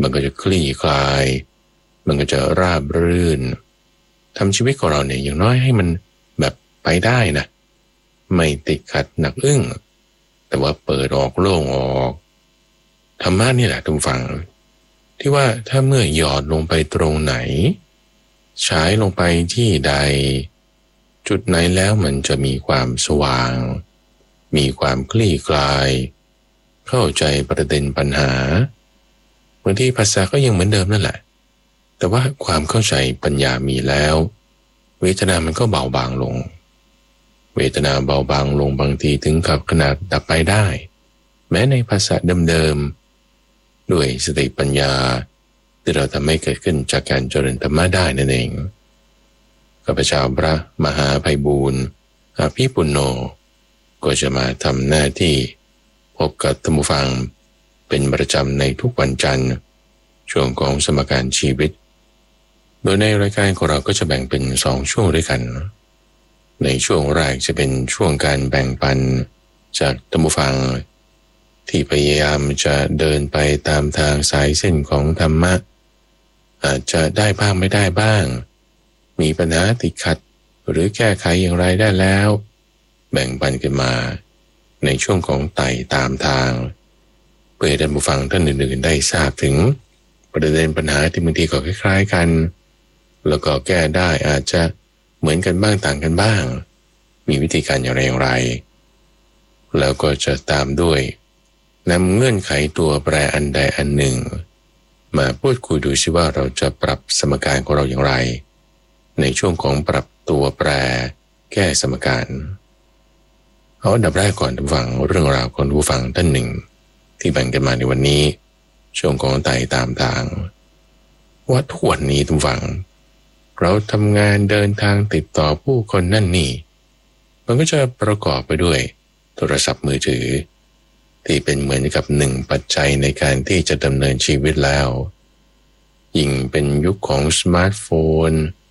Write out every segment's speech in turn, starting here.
มันก็จะคลี่คลายมันก็จะราบรื่นทำชีวิตของเราเนี่ยอย่างน้อยให้มันแบบไปได้นะไม่ติดขัดหนักอึ้งแต่ว่าเปิดออกโล่งออกธรรมะนี่แหละทุกฝั่งที่ว่าถ้าเมื่อหยอดลงไปตรงไหนฉายลงไปที่ใดจุดไหนแล้วมันจะมีความสว่างมีความคลี่คลายเข้าใจประเด็นปัญหาบางทีภาษาก็ยังเหมือนเดิมนั่นแหละแต่ว่าความเข้าใจปัญญามีแล้วเวทนามันก็เบาบางลงเวทนาเบาบางลงบางทีถึงกับขนาดดับไปได้แม้ในภาษาเดิมๆด้วยสติปัญญาที่เราทำให้เกิดขึ้นจากการเจริญธรรมะได้นั่นเองข้าพเจ้าพระมหาไพบูลย์อภิปุณโญก็จะมาทำหน้าที่พบกับท่านผู้ฟังเป็นประจำในทุกวันจันทร์ช่วงของสมการชีวิตโดยในรายการของเราก็จะแบ่งเป็น2ช่วงด้วยกันในช่วงแรกจะเป็นช่วงการแบ่งปันจากท่านผู้ฟังที่พยายามจะเดินไปตามทางสายเส้นของธรรมะอาจจะได้บ้างไม่ได้บ้างมีปัญหาติดขัดหรือแก้ไขอย่างไรได้แล้วแบ่งปันกันมาในช่วงของไต่ตามทางเพื่อให้ท่านผู้ฟังท่านอื่นๆได้ทราบถึงประเด็นปัญหาที่บางทีก็คล้ายๆกันแล้วก็แก้ได้อาจจะเหมือนกันบ้างต่างกันบ้างมีวิธีการอย่างไรแล้วก็จะตามด้วยนำเงื่อนไขตัวแปรอันใดอันหนึ่งมาพูดคุยดูซิว่าเราจะปรับสมการของเราอย่างไรในช่วงของปรับตัวแปรแก้สมการเอาอันดับแรกก่อนท่านผู้ฟังเรื่องราวของผู้ฟังท่านหนึ่งที่แบ่งกันมาในวันนี้ช่วงของไต่ตามทางว่าทุกวันนี้ท่านผู้ฟังเราทำงานเดินทางติดต่อผู้คนนั่นนี่มันก็จะประกอบไปด้วยโทรศัพท์มือถือที่เป็นเหมือนกับหนึ่งปัจจัยในการที่จะดำเนินชีวิตแล้วยิ่งเป็นยุคของสมาร์ทโฟน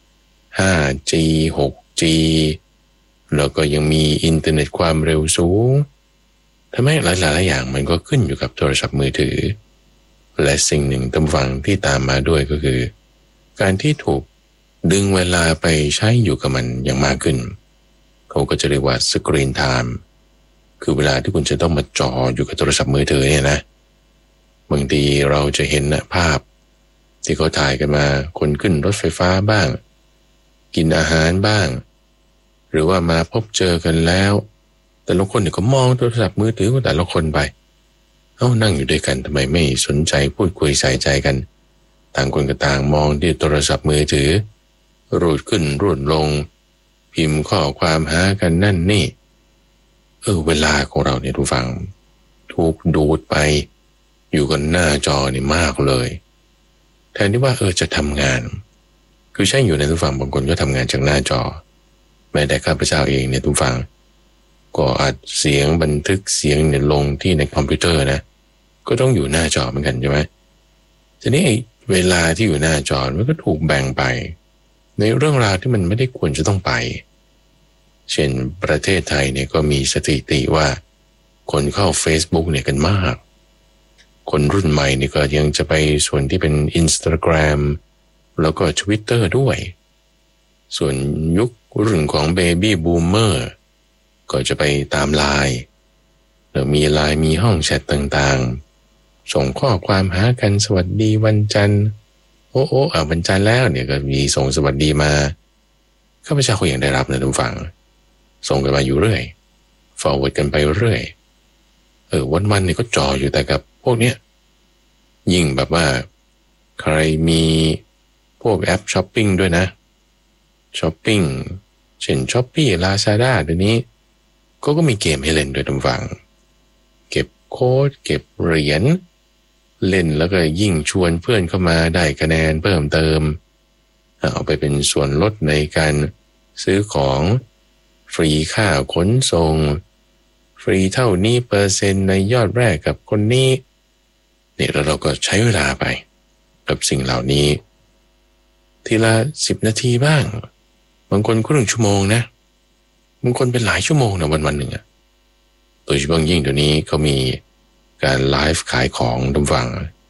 5G 6G แล้วก็ยังมีอินเทอร์เน็ตความเร็วสูงทำให้หลายๆอย่างมันก็ขึ้นอยู่กับโทรศัพท์มือถือและสิ่งหนึ่งตามฟังที่ตามมาด้วยก็คือการที่ถูกดึงเวลาไปใช้อยู่กับมันอย่างมากขึ้นเขาก็จะเรียกว่าสกรีนไทม์คือเวลาที่คุณจะต้องมาจ่ออยู่กับโทรศัพท์มือถือเนี่ยนะบางทีเราจะเห็นนะภาพที่เขาถ่ายกันมาคนขึ้นรถไฟฟ้าบ้างกินอาหารบ้างหรือว่ามาพบเจอกันแล้วแต่ละคนเนี่ยก็มองโทรศัพท์มือถือของแต่ละคนไปนั่งอยู่ด้วยกันทำไมไม่สนใจพูดคุยใส่ใจกันต่างคนก็ต่างมองที่โทรศัพท์มือถือรูดขึ้นรูดลงพิมพ์ข้อความหากันนั่นนี่เวลาของเราเนี่ยทุกฝั่งถูกดูดไปอยู่กันหน้าจอนี่มากเลยแทนที่ว่าจะทำงานคือใช่อยู่ในทุกฝั่งบางคนก็ทำงานจากหน้าจอแม้แต่ข้าพเจ้าเองเนี่ยทุกฝั่งก็อัดเสียงบันทึกเสียงเนี่ยลงที่ในคอมพิวเตอร์นะก็ต้องอยู่หน้าจอเหมือนกันใช่ไหมทีนี้เวลาที่อยู่หน้าจอมันก็ถูกแบ่งไปในเรื่องราวที่มันไม่ได้ควรจะต้องไปเช่นประเทศไทยเนี่ยก็มีสถิติว่าคนเข้า Facebook เนี่ยกันมากคนรุ่นใหม่นี่ก็ยังจะไปส่วนที่เป็น Instagram แล้วก็ Twitter ด้วยส่วนยุครุ่นของ Baby Boomer ก็จะไปตามไลน์แล้วมีไลน์มีห้องแชทต่างๆส่งข้อความหากันสวัสดีวันจันทร์วันจันทร์แล้วเนี่ยก็มีส่งสวัสดีมาข้าพเจ้าก็ยังได้รับนะทุกฝั่งส่งกันมาอยู่เรื่อย forward กันไปเรื่อยวันๆนี่ก็จ่ออยู่แต่กับพวกเนี้ยยิ่งแบบว่าใครมีพวกแอปช้อปปิ้งด้วยนะช้อปปิ้งเช่น Shopee Lazada เดี๋ยวนี้ก็มีเกมให้เล่นด้วยทุกฝั่งเก็บโค้ดเก็บเหรียญเล่นแล้วก็ยิ่งชวนเพื่อนเข้ามาได้คะแนนเพิ่มเติมเอาไปเป็นส่วนลดในการซื้อของฟรีค่าขนส่งฟรีเท่านี้เปอร์เซ็นต์ในยอดแรกกับคนนี้เนี่ยเราก็ใช้เวลาไปกับสิ่งเหล่านี้ทีละ10 นาทีบ้างบางคนครึ่งชั่วโมงนะบางคนเป็นหลายชั่วโมงนะวันๆหนึ่งโดยเฉพาะยิ่งเดี๋ยวนี้เขามีการไลฟ์ขายของทุกฝั่ง